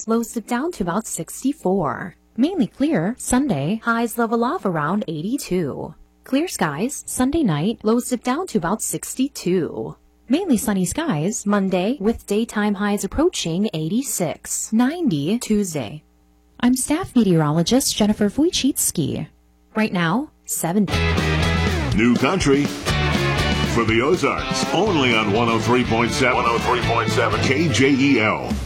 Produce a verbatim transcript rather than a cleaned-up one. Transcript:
lows dip down to about sixty-four. Mainly clear, Sunday, highs level off around eighty-two. Clear skies, Sunday night, lows dip down to about sixty-two. Mainly sunny skies, Monday, with daytime highs approaching eighty-six. ninety, Tuesday. I'm staff meteorologist Jennifer Wojcicki. Right now, seventy. New country for the Ozarks, only on one oh three point seven. one oh three point seven K J E L.